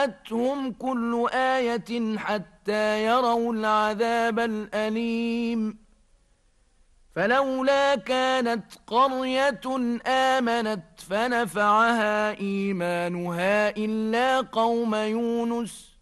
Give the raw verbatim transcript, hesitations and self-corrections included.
جاءتهم كل آية حتى يروا العذاب الأليم فلولا كانت قرية آمنت فنفعها إيمانها إلا قوم يونس